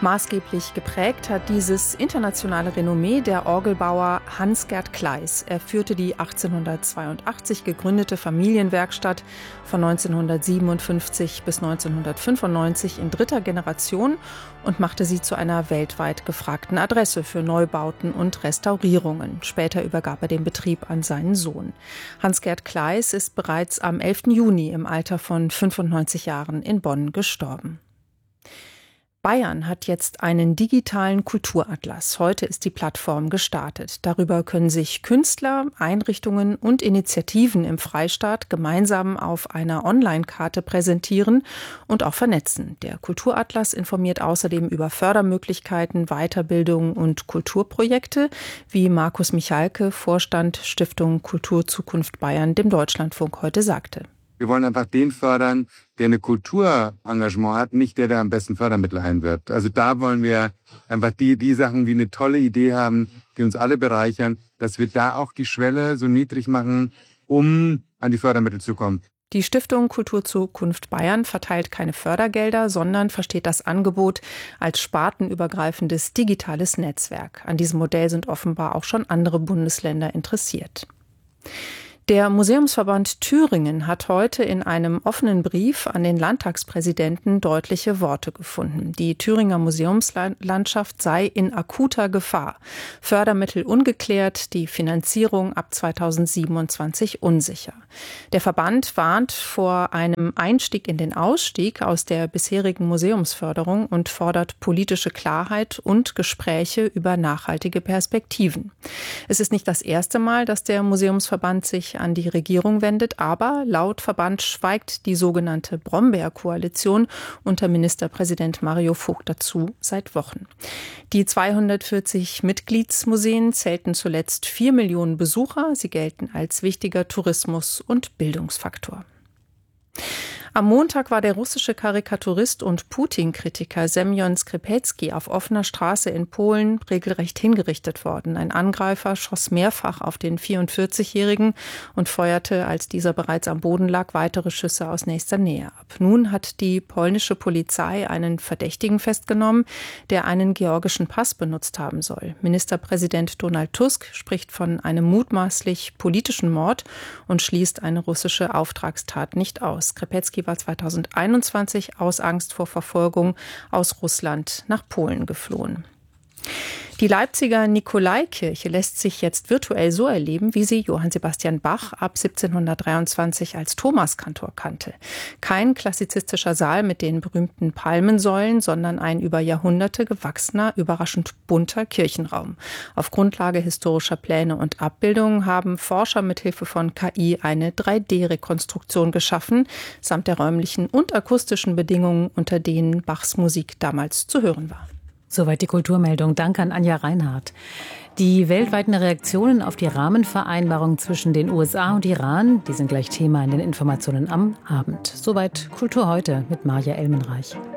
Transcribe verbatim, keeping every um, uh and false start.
Maßgeblich geprägt hat dieses internationale Renommee der Orgelbauer Hans-Gert Kleis. Er führte die achtzehnhundertzweiundachtzig gegründete Familienwerkstatt von neunzehnhundertsiebenundfünfzig bis neunzehnhundertfünfundneunzig in dritter Generation und machte sie zu einer weltweit gefragten Adresse für Neubauten und Restaurierungen. Später übergab er den Betrieb an seinen Sohn. Hans-Gert Kleis ist bereits am elften Juni im Alter von fünfundneunzig Jahren in Bonn gestorben. Bayern hat jetzt einen digitalen Kulturatlas. Heute ist die Plattform gestartet. Darüber können sich Künstler, Einrichtungen und Initiativen im Freistaat gemeinsam auf einer Online-Karte präsentieren und auch vernetzen. Der Kulturatlas informiert außerdem über Fördermöglichkeiten, Weiterbildung und Kulturprojekte, wie Markus Michalke, Vorstand Stiftung Kulturzukunft Bayern, dem Deutschlandfunk heute sagte. Wir wollen einfach den fördern, der eine Kulturengagement hat, nicht der, der am besten Fördermittel einwirbt. Also da wollen wir einfach die, die Sachen wie eine tolle Idee haben, die uns alle bereichern, dass wir da auch die Schwelle so niedrig machen, um an die Fördermittel zu kommen. Die Stiftung Kulturzukunft Bayern verteilt keine Fördergelder, sondern versteht das Angebot als spartenübergreifendes digitales Netzwerk. An diesem Modell sind offenbar auch schon andere Bundesländer interessiert. Der Museumsverband Thüringen hat heute in einem offenen Brief an den Landtagspräsidenten deutliche Worte gefunden. Die Thüringer Museumslandschaft sei in akuter Gefahr. Fördermittel ungeklärt, die Finanzierung ab zweitausendsiebenundzwanzig unsicher. Der Verband warnt vor einem Einstieg in den Ausstieg aus der bisherigen Museumsförderung und fordert politische Klarheit und Gespräche über nachhaltige Perspektiven. Es ist nicht das erste Mal, dass der Museumsverband sich an die Regierung wendet, aber laut Verband schweigt die sogenannte Brombeer-Koalition unter Ministerpräsident Mario Vogt dazu seit Wochen. Die zweihundertvierzig Mitgliedsmuseen zählten zuletzt vier Millionen Besucher. Sie gelten als wichtiger Tourismus- und Bildungsfaktor. Am Montag war der russische Karikaturist und Putin-Kritiker Semjon Skripecki auf offener Straße in Polen regelrecht hingerichtet worden. Ein Angreifer schoss mehrfach auf den vierundvierzigjährigen und feuerte, als dieser bereits am Boden lag, weitere Schüsse aus nächster Nähe ab. Nun hat die polnische Polizei einen Verdächtigen festgenommen, der einen georgischen Pass benutzt haben soll. Ministerpräsident Donald Tusk spricht von einem mutmaßlich politischen Mord und schließt eine russische Auftragstat nicht aus. Skripecki war zweitausendeinundzwanzig aus Angst vor Verfolgung aus Russland nach Polen geflohen. Die Leipziger Nikolaikirche lässt sich jetzt virtuell so erleben, wie sie Johann Sebastian Bach ab siebzehnhundertdreiundzwanzig als Thomaskantor kannte. Kein klassizistischer Saal mit den berühmten Palmensäulen, sondern ein über Jahrhunderte gewachsener, überraschend bunter Kirchenraum. Auf Grundlage historischer Pläne und Abbildungen haben Forscher mithilfe von K I eine drei D Rekonstruktion geschaffen, samt der räumlichen und akustischen Bedingungen, unter denen Bachs Musik damals zu hören war. Soweit die Kulturmeldung. Danke an Anja Reinhardt. Die weltweiten Reaktionen auf die Rahmenvereinbarung zwischen den U S A und Iran, die sind gleich Thema in den Informationen am Abend. Soweit Kultur heute mit Maja Elmenreich.